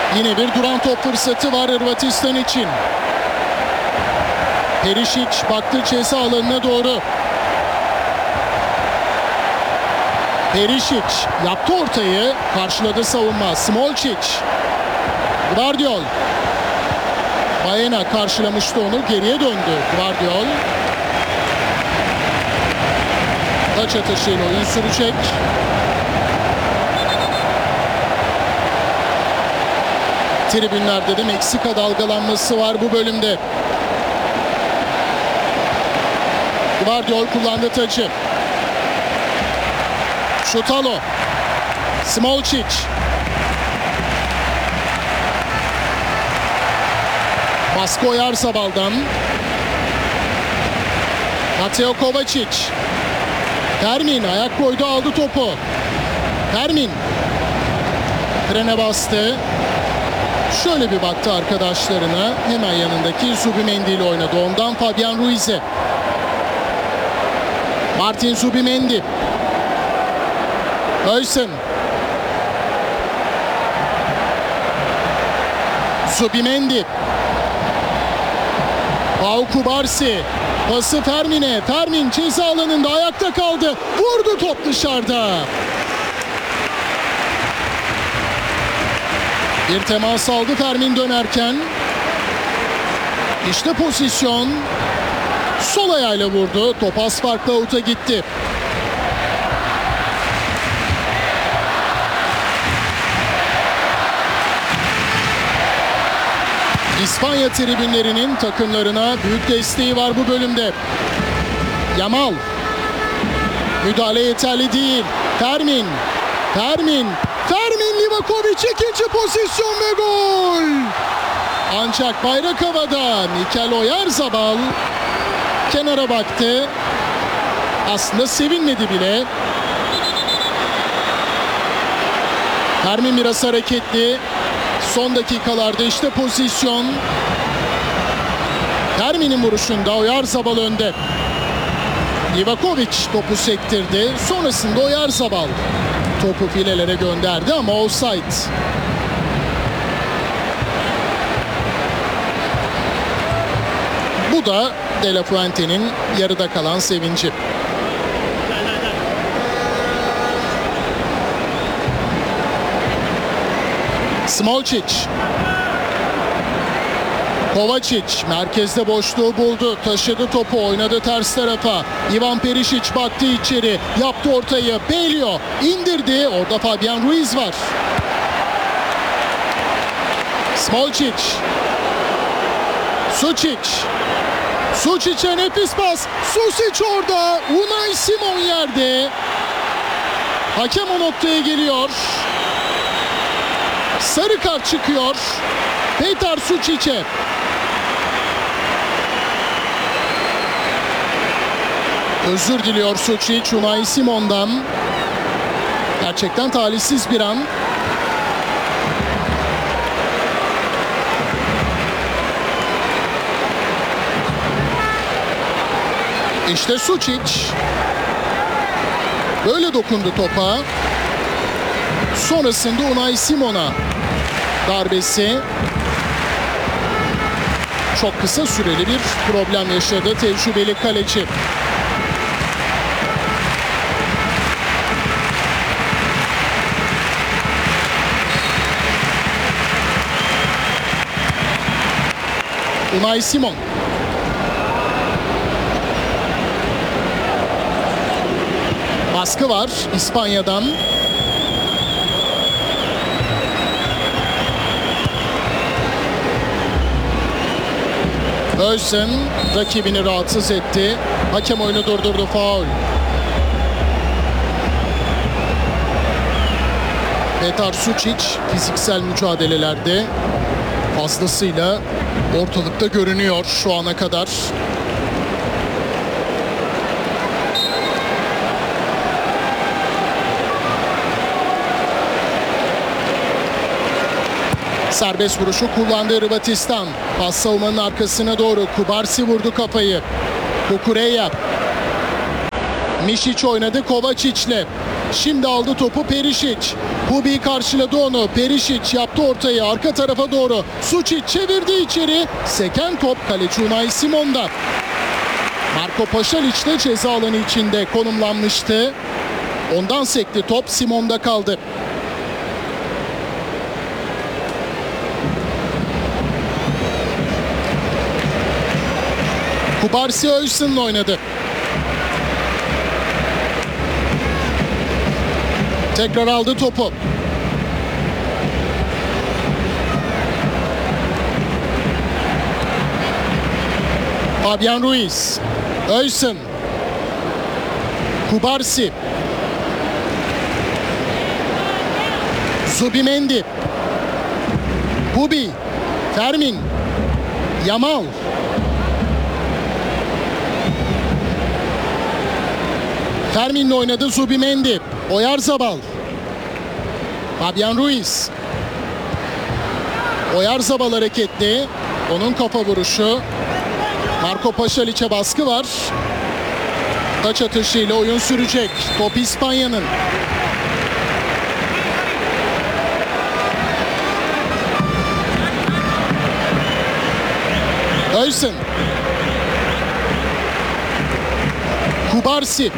Yine bir duran top fırsatı var Hırvatistan için. Perisic baktı ceza alanına doğru. Perisic yaptı ortayı, karşıladı savunma. Smolcic, Gvardiol. Baena karşılamıştı onu, geriye döndü Gvardiol. Taç atışıyla oyun sürecek. Tribünlerde de Meksika dalgalanması var bu bölümde. Gvardiol kullandı tacı. Şutalo. Smolcic. Baskı Oyarzabal'dan. Mateo Kovacic. Fermin ayak koydu, aldı topu. Fermin. Frene bastı. Şöyle bir baktı arkadaşlarına. Hemen yanındaki Zubimendi ile oynadı. Ondan Fabian Ruiz'e. Martin Zubimendi. Öysen. Zubimendi. Pau Kubarsi. Pası Fermin'e. Fermin ceza alanında ayakta kaldı. Vurdu, top dışarıda. Bir temas aldı Fermin dönerken. İşte pozisyon. Sol ayağıyla vurdu. Top az farklı out'a gitti. İspanya tribünlerinin takımlarına büyük desteği var bu bölümde. Yamal. Müdahale yeterli değil. Fermin. Livakovic ikinci pozisyon ve gol. Ancak bayrak havada. Mikel Oyarzabal kenara baktı. Aslında sevinmedi bile. Fermin biraz hareketli. Son dakikalarda işte pozisyon. Fermin'in vuruşunda Oyarzabal önde. Livakovic topu sektirdi. Sonrasında Oyarzabal topu filelere gönderdi ama offside. Bu da De La Fuente'nin yarıda kalan sevinci. Smolcic. Kovacic merkezde boşluğu buldu. Taşıdı topu, oynadı ters tarafa. Ivan Perisic baktı içeri. Yaptı ortayı. Belio indirdi. Orada Fabian Ruiz var. Smolcic. Sucic'e nefis pas. Susic orada. Unai Simon yerde. Hakem o noktaya geliyor. Sarı kart çıkıyor. Petar Sucic'e. Özür diliyor Sucic Unai Simon'dan. Gerçekten talihsiz bir an. İşte Sucic. Böyle dokundu topa. Sonrasında Unai Simon'a darbesi. Çok kısa süreli bir problem yaşadı tecrübeli kaleci. Unai Simon. Baskı var İspanya'dan. Özsen rakibini rahatsız etti. Hakem oyunu durdurdu, faul. Petar Sucic fiziksel mücadelelerde fazlasıyla ortalıkta görünüyor şu ana kadar. Serbest vuruşu kullandı Hırvatistan. Pas savunmanın arkasına doğru. Kubarsi vurdu kafayı. Kukureya. Mišić oynadı Kovacic'le. Şimdi aldı topu Perisic. Hubi karşıladı onu. Perisic yaptı ortayı arka tarafa doğru. Sučić çevirdi içeri. Seken top kaleci Unai Simon'da. Marko Pašalić de ceza alanı içinde konumlanmıştı. Ondan sekti top, Simon'da kaldı. Kubarsi Özsın'la oynadı. Tekrar aldı topu. Fabian Ruiz. Özsın. Kubarsi. Zubimendi. Hubi. Fermin. Yamal. Fermin'le oynadı Zubimendi. Oyarzabal. Fabian Ruiz. Oyarzabal hareketli. Onun kafa vuruşu. Marko Pašalić'e baskı var. Taç atışıyla oyun sürecek. Top İspanya'nın. Özsın. Kubarsi.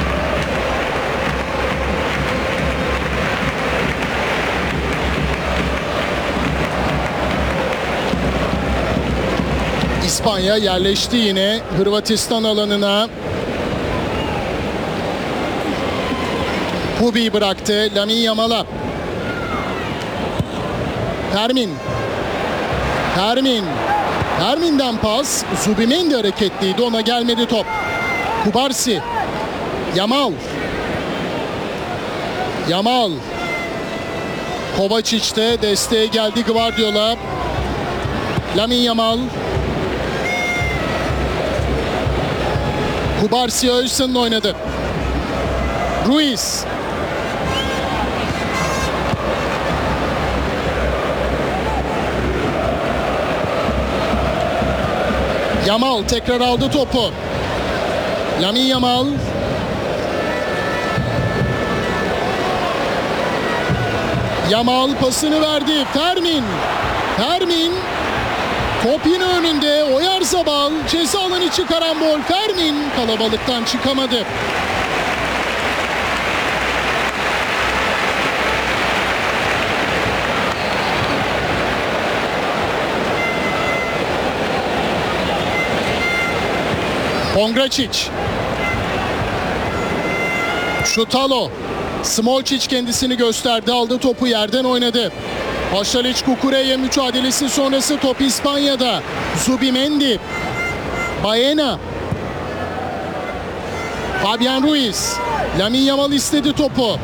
İspanya yerleşti yine Hırvatistan alanına. Hubi bıraktı Lamine Yamal'a. Fermin. Fermin'den pas. Zubimendi hareketliydi, ona gelmedi top. Kubarsi. Yamal. Kovačić de desteğe geldi Guardiola. Lamine Yamal. Kubarsi Özsın'la oynadı. Ruiz. Yamal tekrar aldı topu. Lamine Yamal. Yamal pasını verdi. Fermin. Top yine önünde. Oyarzabal. Ceza alanı içi karambol. Fermin kalabalıktan çıkamadı. Pongracic. Šutalo. Smolčić kendisini gösterdi. Aldı topu, yerden oynadı. Pašalić Kukureya mücadelesi sonrası top İspanya'da. Zubimendi. Baena. Fabian Ruiz. Lamine Yamal istedi topu.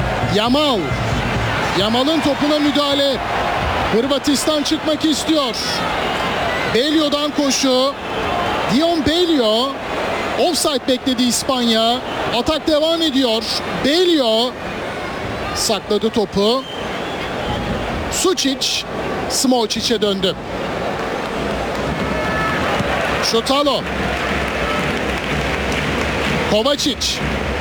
Yamal'ın topuna müdahale. Hırvatistan çıkmak istiyor. Belio'dan koşu. Dion Belio. Offside bekledi İspanya. Atak devam ediyor. Belio sakladı topu. Sučić Smolčić'e döndü. Šutalo. Kovačić.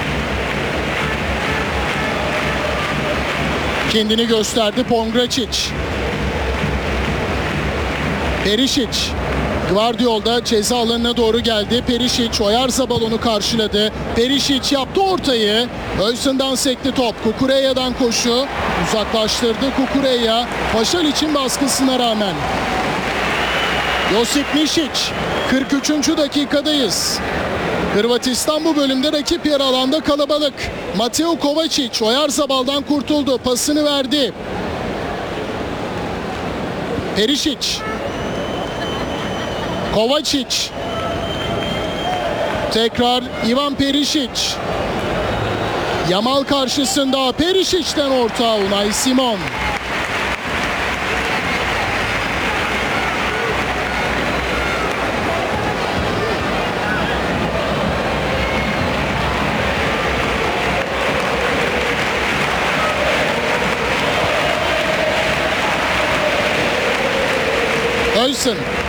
Kendini gösterdi Pongracic. Perisic. Guardiola ceza alanına doğru geldi. Perisic Oyarzabal onu karşıladı. Perisic yaptı ortayı. Özsın'dan sekti top. Kukureya'dan koşu. Uzaklaştırdı Kukureya. Pašalić'in baskısına rağmen. Josip Mišić. 43. dakikadayız. Hırvatistan bu bölümde rakip yarı alanda kalabalık. Mateo Kovačić Oyarzabal'dan kurtuldu. Pasını verdi. Perisic. Kovačić. Tekrar Ivan Perisic. Yamal karşısında Perisic'ten orta Unai Simon. Özsın.